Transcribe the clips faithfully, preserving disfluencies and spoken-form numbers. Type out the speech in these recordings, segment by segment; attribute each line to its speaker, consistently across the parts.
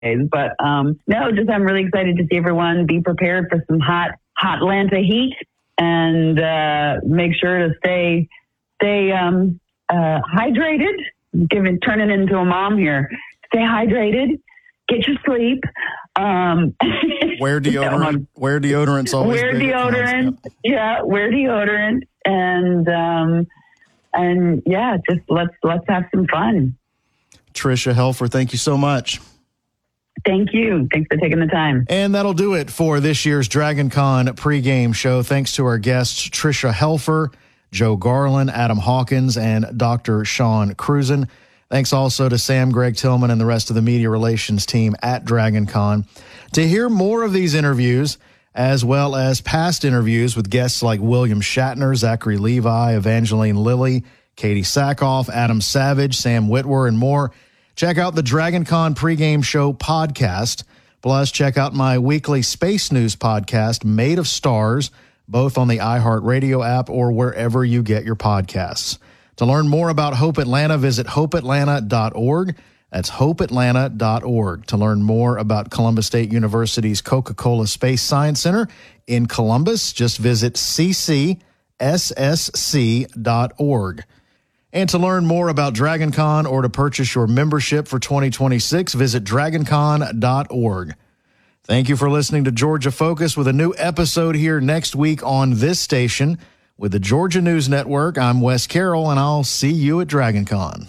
Speaker 1: But um, no, just I'm really excited to see everyone be prepared for some hot, hot Atlanta heat, and uh, make sure to stay, stay um, uh, hydrated. Giving, turning into a mom here. Stay hydrated. Get your sleep. Um,
Speaker 2: wear deodorant. Wear deodorant's always
Speaker 1: wear deodorant. Yeah, wear deodorant, and um, and yeah, just let's let's have some fun.
Speaker 2: Tricia Helfer, thank you so much.
Speaker 1: Thank you. Thanks for taking the time.
Speaker 2: And that'll do it for this year's DragonCon pregame show. Thanks to our guests, Tricia Helfer, Joe Garland, Adam Hawkins, and Doctor Sean Cruzen. Thanks also to Sam, Greg Tillman, and the rest of the media relations team at DragonCon. To hear more of these interviews, as well as past interviews with guests like William Shatner, Zachary Levi, Evangeline Lilly, Katie Sackhoff, Adam Savage, Sam Witwer, and more, check out the DragonCon pregame show podcast. Plus, check out my weekly space news podcast, Made of Stars, both on the iHeartRadio app or wherever you get your podcasts. To learn more about Hope Atlanta, visit hope atlanta dot org. That's hope atlanta dot org. To learn more about Columbus State University's Coca-Cola Space Science Center in Columbus, just visit c c s s c dot org. And to learn more about DragonCon or to purchase your membership for twenty twenty-six, visit dragon con dot org. Thank you for listening to Georgia Focus, with a new episode here next week on this station. With the Georgia News Network, I'm Wes Carroll, and I'll see you at DragonCon.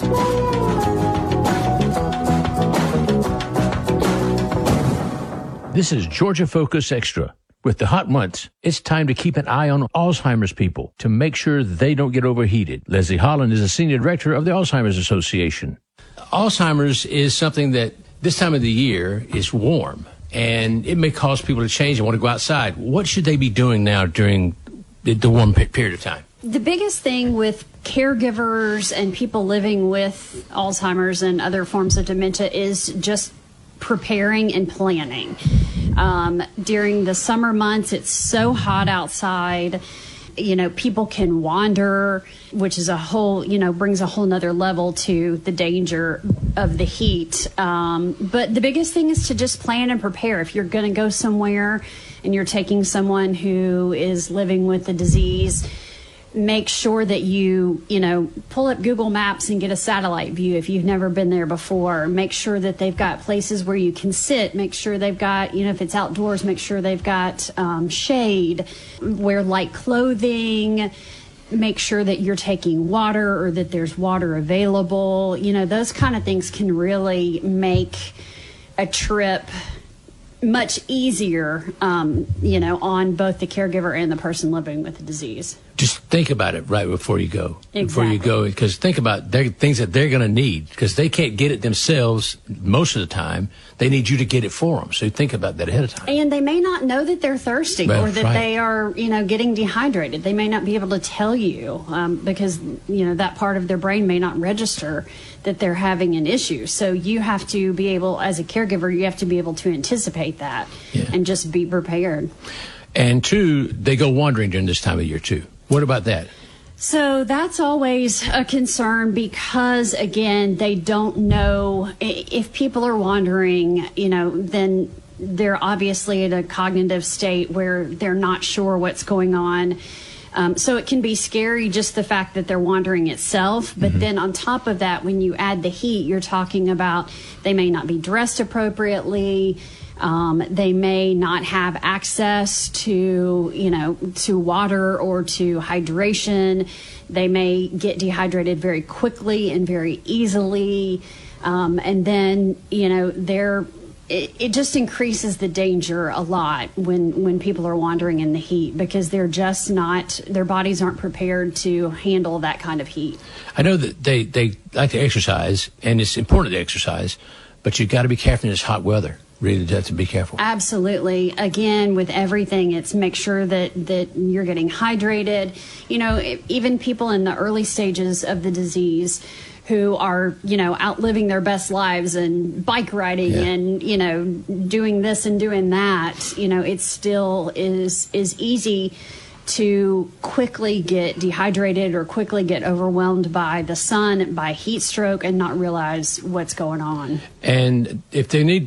Speaker 3: This is Georgia Focus Extra. With the hot months, it's time to keep an eye on Alzheimer's people to make sure they don't get overheated. Leslie Holland is a senior director of the Alzheimer's Association. Alzheimer's is something that this time of the year is warm, and it may cause people to change and want to go outside. What should they be doing now during the, the warm period of time?
Speaker 4: The biggest thing with caregivers and people living with Alzheimer's and other forms of dementia is just preparing and planning. Um, during the summer months, it's so hot outside. You know, people can wander, which is a whole, you know, brings a whole nother level to the danger of the heat. Um, but the biggest thing is to just plan and prepare. If you're going to go somewhere and you're taking someone who is living with the disease, make sure that you, you know, pull up Google Maps and get a satellite view if you've never been there before. Make sure that they've got places where you can sit. Make sure they've got, you know, if it's outdoors, make sure they've got um, shade. Wear light clothing. Make sure that you're taking water or that there's water available. You know, those kind of things can really make a trip much easier, um, you know, on both the caregiver and the person living with the disease.
Speaker 3: Just think about it right before you go.
Speaker 4: Exactly.
Speaker 3: Before you go, because think about their, things that they're going to need, because they can't get it themselves most of the time. They need you to get it for them. So think about that ahead of time.
Speaker 4: And they may not know that they're thirsty
Speaker 3: Well,
Speaker 4: or that
Speaker 3: right.
Speaker 4: they are, you know, getting dehydrated. They may not be able to tell you um, because, you know, that part of their brain may not register that they're having an issue. So you have to be able, as a caregiver, you have to be able to anticipate that
Speaker 3: Yeah.
Speaker 4: and just be prepared.
Speaker 3: And two, they go wandering during this time of year too. What about that?
Speaker 4: So that's always a concern because, again, they don't know if people are wandering, you know, then they're obviously in a cognitive state where they're not sure what's going on. Um, so it can be scary, just the fact that they're wandering itself. But mm-hmm. then on top of that, when you add the heat, you're talking about they may not be dressed appropriately. Um, they may not have access to, you know, to water or to hydration. They may get dehydrated very quickly and very easily. Um, and then, you know, they're, it, it just increases the danger a lot when, when people are wandering in the heat because they're just not, their bodies aren't prepared to handle that kind of heat.
Speaker 3: I know that they, they like to exercise, and it's important to exercise, but you've got to be careful in this hot weather. Really have to be careful.
Speaker 4: Absolutely. Again, with everything, it's make sure that, that you're getting hydrated. You know, even people in the early stages of the disease who are, you know, out living their best lives and bike riding yeah. and, you know, doing this and doing that, you know, it still is is easy to quickly get dehydrated or quickly get overwhelmed by the sun, by heat stroke, and not realize what's going on.
Speaker 3: And if they need